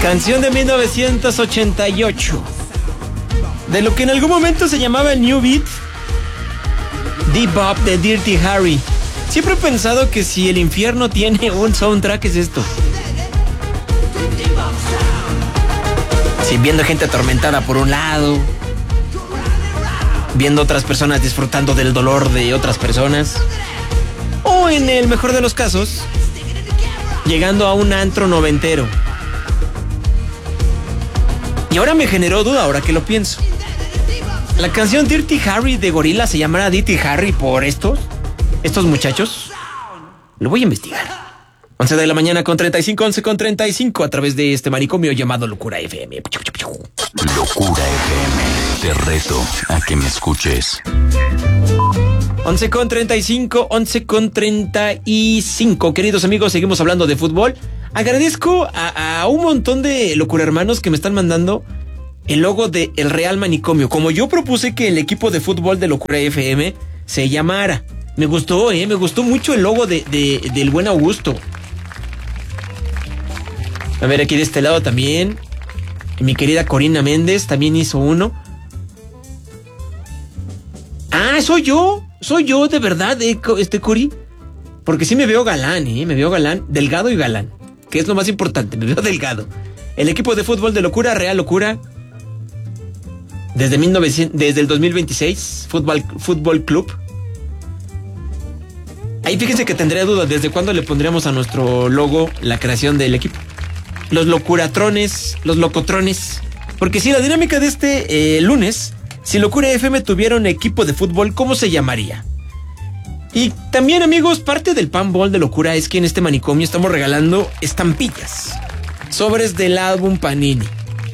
Canción de 1988. De lo que en algún momento se llamaba el New Beat. Bebop de Dirty Harry. Siempre he pensado que si el infierno tiene un soundtrack es esto. Sí, viendo gente atormentada por un lado, viendo otras personas disfrutando del dolor de otras personas, o en el mejor de los casos, llegando a un antro noventero. Y ahora me generó duda, ahora que lo pienso. ¿La canción Dirty Harry de Gorillaz se llamará Dirty Harry por estos muchachos? Lo voy a investigar. 11 de la mañana con 35, 11 con 35, a través de este manicomio llamado Locura FM. Locura FM, te reto a que me escuches. 11 con 35, 11 con 35. Queridos amigos, seguimos hablando de fútbol. Agradezco a un montón de locura hermanos que me están mandando el logo de El Real Manicomio. Como yo propuse que el equipo de fútbol de Locura FM se llamara. Me gustó, me gustó mucho el logo del buen Augusto. A ver, aquí de este lado también. Mi querida Corina Méndez también hizo uno. Ah, soy yo de verdad, Cori. Porque sí me veo galán, me veo galán, delgado y galán. Que es lo más importante, me veo delgado. El equipo de fútbol de Locura, Real Locura. Desde el 2026, Fútbol Club. Ahí fíjense que tendría dudas desde cuándo le pondríamos a nuestro logo la creación del equipo. Los locuratrones, los locotrones. Porque si la dinámica de este lunes, si Locura FM tuviera un equipo de fútbol, ¿cómo se llamaría? Y también, amigos, parte del Panball de Locura es que en este manicomio estamos regalando estampillas, sobres del álbum Panini.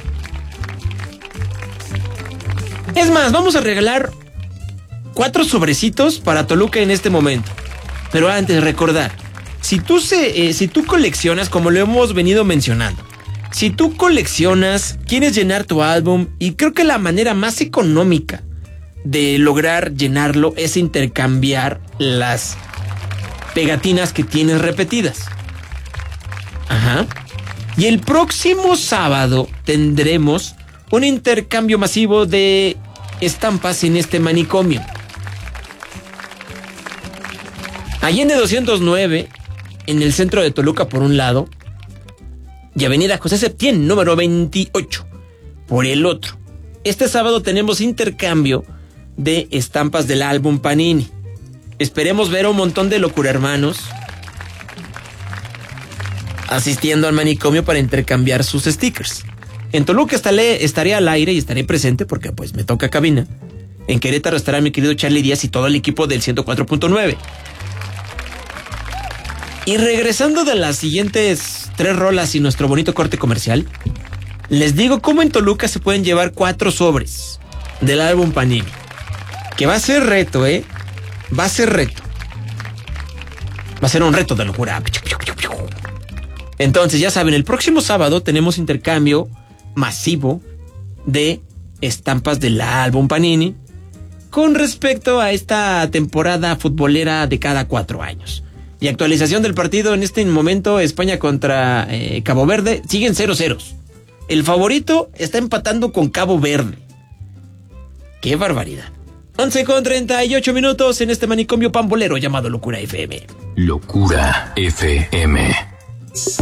Es más, vamos a regalar 4 sobrecitos para Toluca en este momento. Pero antes, recordar, si tú coleccionas, como lo hemos venido mencionando, si tú coleccionas, quieres llenar tu álbum, y creo que la manera más económica de lograr llenarlo es intercambiar las pegatinas que tienes repetidas. Ajá. Y el próximo sábado tendremos un intercambio masivo de estampas en este manicomio. Allende 209, en el centro de Toluca por un lado, y Avenida José Septién, número 28, por el otro. Este sábado tenemos intercambio de estampas del álbum Panini. Esperemos ver a un montón de locura hermanos asistiendo al manicomio para intercambiar sus stickers. En Toluca estaré al aire y estaré presente porque pues me toca cabina. En Querétaro estará mi querido Charlie Díaz y todo el equipo del 104.9. Y regresando de las siguientes 3 rolas y nuestro bonito corte comercial, les digo cómo en Toluca se pueden llevar 4 sobres del álbum Panini. Que va a ser reto, va a ser reto. Va a ser un reto de locura. Entonces, ya saben, el próximo sábado tenemos intercambio masivo de estampas del álbum Panini con respecto a esta temporada futbolera de cada 4 años. Y actualización del partido en este momento, España contra Cabo Verde, siguen 0-0. El favorito está empatando con Cabo Verde. ¡Qué barbaridad! 11 con 38 minutos en este manicomio pambolero llamado Locura FM. Locura FM.